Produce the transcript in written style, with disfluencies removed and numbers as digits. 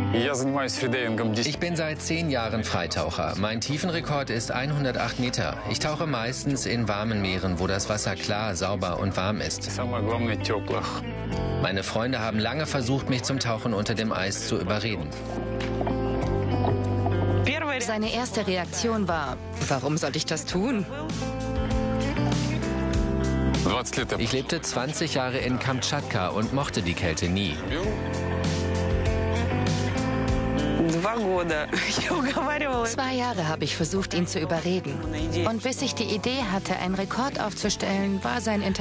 Ich bin seit 10 Jahren Freitaucher. Mein Tiefenrekord ist 108 Meter. Ich tauche meistens in warmen Meeren, wo das Wasser klar, sauber und warm ist. Meine Freunde haben lange versucht, mich zum Tauchen unter dem Eis zu überreden. Seine erste Reaktion war: Warum sollte ich das tun? Ich lebte 20 Jahre in Kamtschatka und mochte die Kälte nie. 2 Jahre habe ich versucht, ihn zu überreden. Und bis ich die Idee hatte, einen Rekord aufzustellen, war sein Interesse